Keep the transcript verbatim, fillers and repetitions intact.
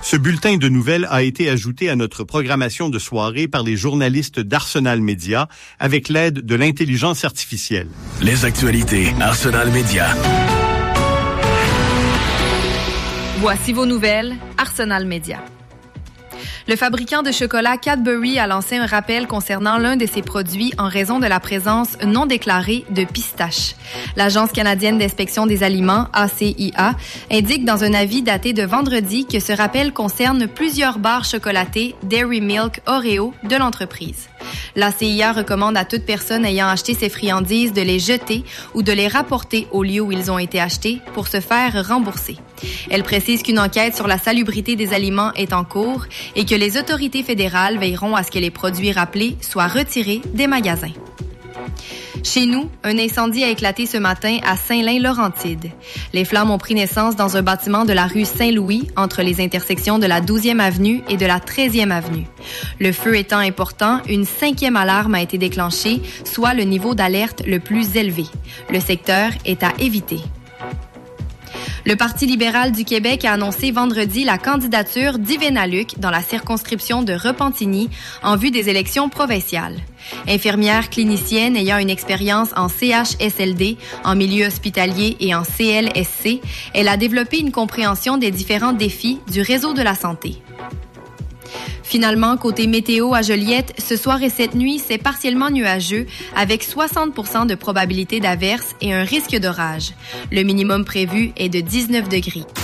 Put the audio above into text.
Ce bulletin de nouvelles a été ajouté à notre programmation de soirée par les journalistes d'Arsenal Média avec l'aide de l'intelligence artificielle. Les actualités Arsenal Média. Voici vos nouvelles Arsenal Média. Le fabricant de chocolat Cadbury a lancé un rappel concernant l'un de ses produits en raison de la présence non déclarée de pistache. L'Agence canadienne d'inspection des aliments, A C I A, indique dans un avis daté de vendredi que ce rappel concerne plusieurs barres chocolatées Dairy Milk Oreo de l'entreprise. L'A C I A recommande à toute personne ayant acheté ces friandises de les jeter ou de les rapporter au lieu où ils ont été achetés pour se faire rembourser. Elle précise qu'une enquête sur la salubrité des aliments est en cours et que les autorités fédérales veilleront à ce que les produits rappelés soient retirés des magasins. Chez nous, un incendie a éclaté ce matin à Saint-Lin-Laurentide. Les flammes ont pris naissance dans un bâtiment de la rue Saint-Louis, entre les intersections de la douzième avenue et de la treizième avenue. Le feu étant important, une cinquième alarme a été déclenchée, soit le niveau d'alerte le plus élevé. Le secteur est à éviter. Le Parti libéral du Québec a annoncé vendredi la candidature d'Yvena Luc dans la circonscription de Repentigny en vue des élections provinciales. Infirmière clinicienne ayant une expérience en C H S L D, en milieu hospitalier et en C L S C, elle a développé une compréhension des différents défis du réseau de la santé. Finalement, côté météo à Joliette, ce soir et cette nuit, c'est partiellement nuageux avec soixante pour cent de probabilité d'averse et un risque d'orage. Le minimum prévu est de dix-neuf degrés.